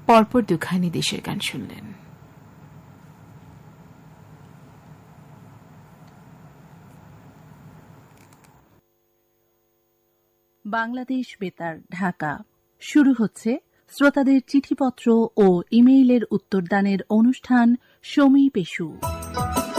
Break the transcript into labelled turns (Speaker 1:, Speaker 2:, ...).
Speaker 1: পরপর দুখানি দেশের গান শুনলেন।
Speaker 2: বাংলাদেশ বেতার, ঢাকা। শুরু হচ্ছে শ্রোতাদের চিঠিপত্র ও ইমেইলের উত্তরদানের অনুষ্ঠান সমী পেশু।